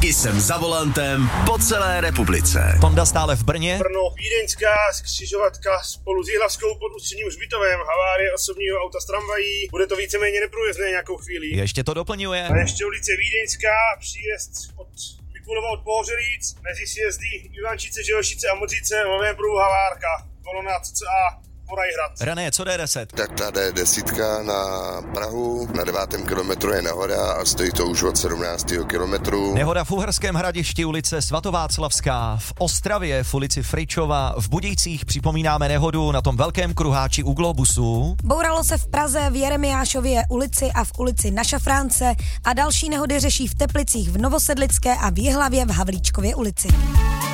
I jsem za volantem po celé republice. Tonda stále v Brně. Brno, Vídeňská křižovatka spolu s Jihlavskou pod Ústředním hřbitovem, havárie osobního auta s tramvají, bude to víceméně neprůjezdné nějakou chvíli. Ještě to doplňuje. A ještě ulice Vídeňská, příjezd od Mikulova od Pohořelic, mezi sjezdy Ivančice, Želošice a Modřice, volném pruhu havárka, kolona CCA. René, co D10? Tak ta D10 na Prahu, na 9. kilometru je nehoda a stojí to už od 17. kilometru. Nehoda v Uherském Hradišti, ulice Svatováclavská, v Ostravě v ulici Fričova, v Budějcích připomínáme nehodu na tom velkém kruháči u Globusu. Bouralo se v Praze v Jeremiášově ulici a v ulici Na Šafránce a další nehody řeší v Teplicích v Novosedlické a v Jihlavě v Havlíčkově ulici.